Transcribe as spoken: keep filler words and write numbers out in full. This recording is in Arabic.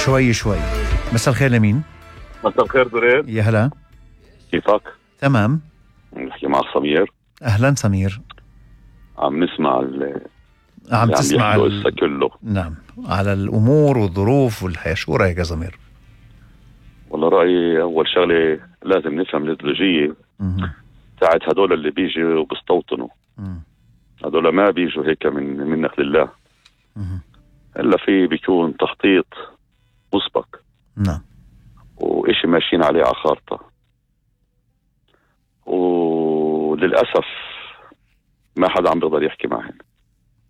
شوي شوي. مساء الخير لمين؟ مساء الخير دريد. يا هلا. كيفك؟ تمام. نحكي مع سمير. أهلا سمير. عم نسمع ال عم تسمع ال... كله. نعم، على الأمور والظروف والحياة. شو رأيك يا سمير؟ والله رأيي أول شغلة لازم نفهم الإيديولوجية تاعت هدول اللي بيجوا وبستوطنوا. هدول ما بيجوا هيك من منك لله، إلا في بيكون تخطيط مسبق. نعم. وإشي ماشيين عليه على خارطة، وللأسف ما حدا عم بيقدر يحكي معهن.